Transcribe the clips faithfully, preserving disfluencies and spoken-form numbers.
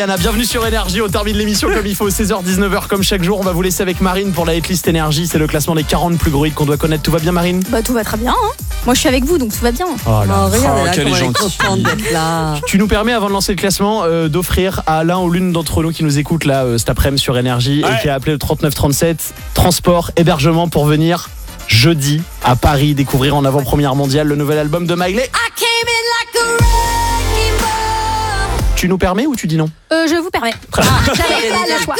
Anna, bienvenue sur Énergie, on termine l'émission comme il faut, seize heures dix-neuf heures comme chaque jour. On va vous laisser avec Marine pour la hitlist Énergie. C'est le classement des quarante plus gros hits qu'on doit connaître. Tout va bien, Marine? Bah tout va très bien, hein. Moi je suis avec vous donc tout va bien. Oh là. Oh, regarde, Oh, là, quelle comment elle est gentille. contente d'être là. Tu nous permets, avant de lancer le classement, euh, d'offrir à l'un ou l'une d'entre nous qui nous écoute là euh, cet après-midi sur Énergie Ouais. et qui a appelé le trente-neuf trente-sept, transport, hébergement pour venir jeudi à Paris découvrir en avant-première mondiale le nouvel album de Miley. Tu nous permets ou tu dis non? Euh, je vous permets. Très bien. Ah, j'avais pas le choix.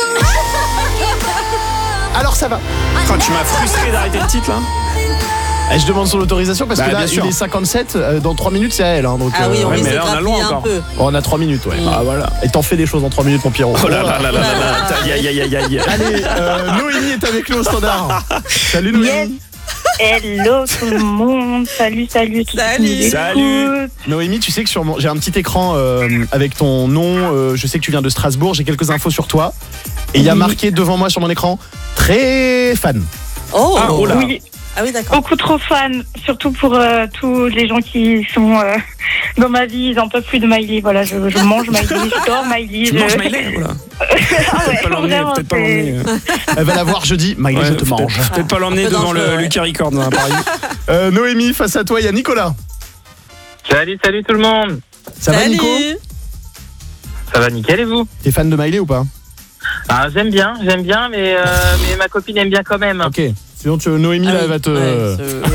Alors ça va. Quand tu m'as frustré d'arrêter le titre là. Eh, je demande son autorisation parce Bah, que là bien sûr. il est cinquante-sept, euh, dans trois minutes c'est à elle. Hein, donc, Ah oui, on euh, ouais, risque mais de là, on a grappiller loin un encore. peu. on a trois minutes, ouais. Mm. Ah voilà. Et t'en fais des choses en trois minutes, mon Pierrot. Oh là là là là là là. Aïe aïe aïe aïe aïe. Allez, euh, Noémie est avec nous au standard. Salut Noémie. Yes. Hello tout le monde, salut, salut tout Salut. le monde. Salut. Noémie, tu sais que sur mon... j'ai un petit écran euh, avec ton nom, euh, je sais que tu viens de Strasbourg, j'ai quelques infos sur toi. Et il y a Oui. marqué devant moi sur mon écran, très fan. Oh, Ah, oh là. Oui, Ah oui, d'accord. beaucoup trop fan, surtout pour euh, tous les gens qui sont euh, dans ma vie, ils en peuvent plus de Miley. Voilà, je, je mange Miley, je dors Miley. Tu je... manges Miley? Voilà. Ah ouais, Peut-être pas l'emmener, vraiment, peut-être pas c'est- l'emmener. Elle va la voir jeudi, Miley, Ouais, je te peut-être- mange. Peut-être pas l'emmener Un peu devant dangereux, le ouais. Lucas Records à Paris. Euh, Noémie, face à toi, il y a Nicolas. Salut, salut tout le monde. Ça va Salut. Nico? Ça va nickel et vous? T'es fan de Miley ou pas? Ah, j'aime bien, j'aime bien, mais, euh, mais ma copine aime bien quand même. Ok. Sinon tu, Noémie Ah là, oui, elle va te... ouais,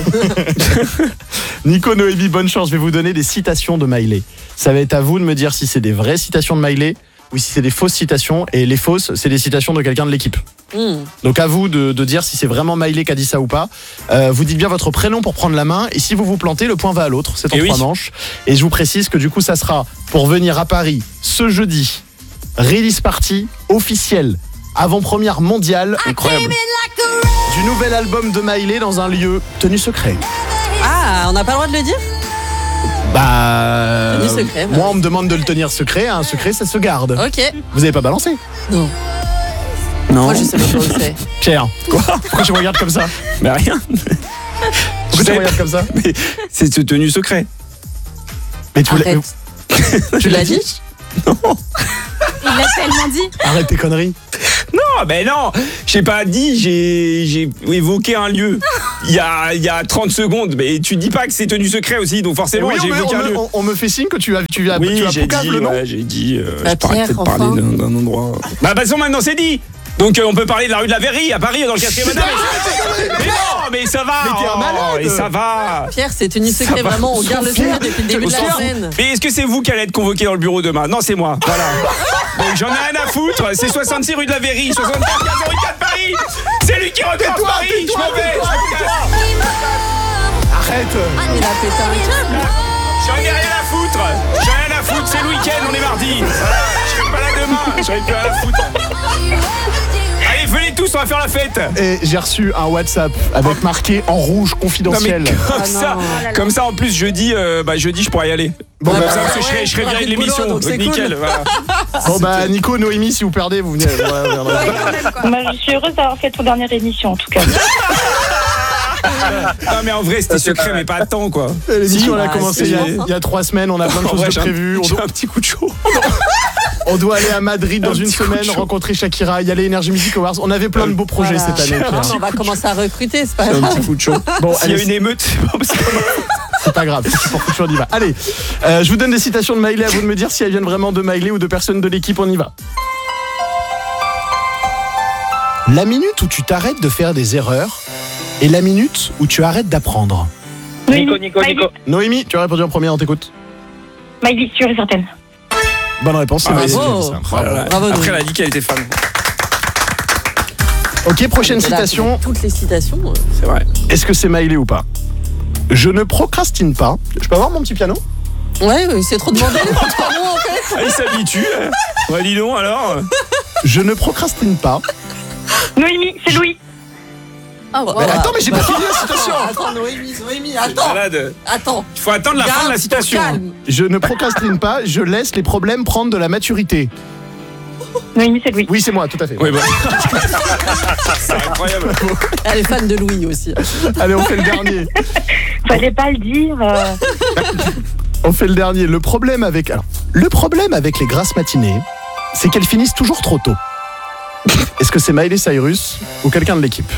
ce- Nico, Noémie, bonne chance, je vais vous donner des citations de Miley. Ça va être à vous de me dire si c'est des vraies citations de Miley ou si c'est des fausses citations. Et les fausses, c'est des citations de quelqu'un de l'équipe. Hmm. Donc à vous de, de dire si c'est vraiment Miley qui a dit ça ou pas. Euh, vous dites bien votre prénom pour prendre la main. Et si vous vous plantez, le point va à l'autre. C'est en Et trois oui. manches. Et je vous précise que du coup, ça sera pour venir à Paris ce jeudi. Release party officielle, avant-première mondiale. Incroyable. Du nouvel album de Miley dans un lieu tenu secret. Ah, on n'a pas le droit de le dire? Bah. Tenu secret, bah Moi, oui. on me demande de le tenir secret. Un secret, ça se garde. Ok. Vous avez pas balancé? Non. Non. Moi, je sais pas où c'est. Pierre. Quoi? Pourquoi tu me regardes comme ça? Mais rien. Pourquoi tu me regardes comme ça? Mais c'est ce tenu secret. Mais tu l'as- Arrête. Tu l'as dit? Il l'a tellement dit. Arrête tes conneries. Non, ben non, j'ai pas dit, j'ai j'ai évoqué un lieu il y a, il y a trente secondes, mais tu dis pas que c'est tenu secret aussi, donc forcément Oui, on, j'ai me, évoqué on un me- lieu. on- on me fait signe que tu as, tu as, Oui, tu as j'ai Poucave, dit, le nom. ouais, j'ai dit, euh, Bah, je pourrais Pierre, peut-être enfin. parler d'un d'un endroit. Bah, de toute façon, maintenant c'est dit. Donc euh, on peut parler de la rue de la Verrerie à Paris dans le quatrième. Non, mais, mais non, mais ça va. Mais t'es un oh, malade. Et ça va. Pierre, c'est tenu Ça secret, va. vraiment. On garde le Pierre, secret depuis le début de la Pierre. semaine. Mais est-ce que c'est vous qui allez être convoqué dans le bureau demain? Non, c'est moi. Voilà. Donc j'en ai rien à foutre. C'est soixante-six rue de la Verrerie, soixante-quatre zéro quatre Paris. C'est lui qui regarde Paris. Je m'en vais. Arrête. Il a pété un câble. J'en ai rien à foutre. J'ai rien à foutre. C'est le week-end. On est mardi. Voilà. Je serai pas là demain. J'aurais plus rien à foutre. Allez, venez tous. On va faire la fête. Et j'ai reçu un WhatsApp avec marqué en rouge Non mais confidentiel. comme Ah ça, non. comme ça en plus jeudi, euh, bah jeudi je pourrais y aller. Bon, Comme bah, ça, parce que je ouais, serais, je serais t'auras viré de plus de boulot, l'émission. donc c'est nickel. cool. Voilà. Bon bah Nico, Noémie, si vous perdez, vous venez. Ouais, ouais, ouais. Moi, je suis heureuse d'avoir fait ton dernière émission en tout cas. Non mais en vrai c'était secret mais pas à temps quoi. L'émission Si. elle a Ah, commencé c'est il y, a, bien, ça. il y a trois semaines, on a plein de En choses vrai, de j'ai un- prévues. On, j'ai doit- un petit coup de chaud. on doit aller à Madrid dans Un une petit coup de semaine, chaud. rencontrer Shakira, y aller Energy Music Awards. On avait plein de beaux projets Voilà. cette année. J'ai un Pierre. On va commencer à recruter, c'est pas J'ai un grave. petit coup de chaud. Bon, S'il y a allez, une émeute, c'est pas parce que- c'est pas grave, si tu portes toujours, on y va. Allez, euh, je vous donne des citations de Miley, à vous de me dire si elles viennent vraiment de Miley ou de personnes de l'équipe, on y va. La minute où tu t'arrêtes de faire des erreurs et la minute où tu arrêtes d'apprendre. Nico, Nico, Miley, Nico. Noémie, tu as répondu en premier, on t'écoute. Miley, sûre et certaine. Bonne réponse, c'est Ah, Miley. bravo. C'est Oh là incroyable. là. Bravo, Après Noémie. elle a dit qu'elle était fan. Ok, prochaine Et là, citation. Toutes les citations. euh, C'est vrai. Est-ce que c'est Miley ou pas? Je ne procrastine pas. Je peux avoir mon petit piano? Ouais, oui, c'est trop demandé. Pardon, en fait. Ah, il s'habitue. hein. Ouais dis donc alors. Je ne procrastine pas. Noémie, c'est Louis. Oh, wow. Mais attends, mais j'ai pas Bah, fini la citation. Attends, Noémie, Noémie, C'est attends. malade. Attends. Il faut attendre la fin de la Garde citation. ton hein. calme. Je ne procrastine pas, je laisse les problèmes prendre de la maturité. Noémie, c'est Louis. Oui, c'est moi, tout à fait. Oui, bon. C'est incroyable. Elle est fan de Louis aussi. Allez, on fait le dernier. Fallait pas le dire. euh. On fait le dernier. Le problème avec, alors, le problème avec les grasses matinées, c'est qu'elles finissent toujours trop tôt. Est-ce que c'est Miley Cyrus ou quelqu'un de l'équipe?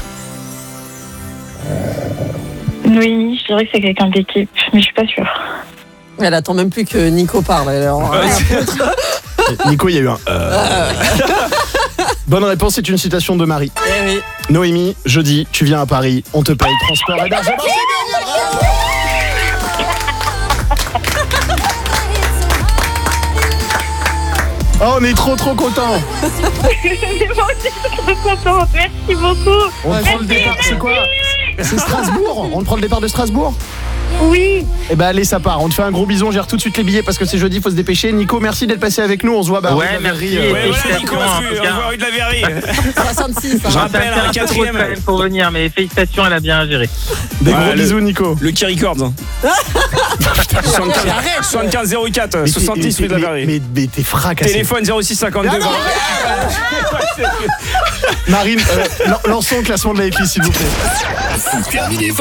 Noémie, je dirais que c'est quelqu'un de l'équipe, mais je suis pas sûre. Elle attend même plus que Nico parle. Alors, Ouais, Nico, il y a eu un... euh. Bonne réponse, c'est une citation de Marie. eh oui. Noémie, jeudi, tu viens à Paris, on te paye transport, hébergement, c'est gagné, bravo. Oh, on est trop trop contents. Mais moi aussi, je suis trop contente. Merci beaucoup. On te prend le départ, c'est quoi? C'est Strasbourg. On te prend le départ de Strasbourg? Oui. Eh ben allez, ça part. On te fait un gros bison, gère tout de suite les billets parce que c'est jeudi, il faut se dépêcher. Nico, merci d'être passé avec nous. On se voit bah, Ouais, rue de la merci. Verrerie, euh, Ouais, voilà, Nico, Félicitations, en on tout cas. voit rue de la Verrerie. soixante-six. Je hein. rappelle, Ça un fait un trop de quatrième. problème pour venir, mais félicitations, elle a bien géré. Des Ouais, gros le- bisous, Nico. Le Key Records. hein. soixante-quinze soixante-quinze zéro quatre, Mais soixante-dix t'es- rue de la mais- Verrerie. Mais, mais t'es fracassé. Téléphone zéro six cinquante-deux. Ah non, Marine, euh, lan- lançons le classement de la Éclisse, s'il vous plaît. Terminé.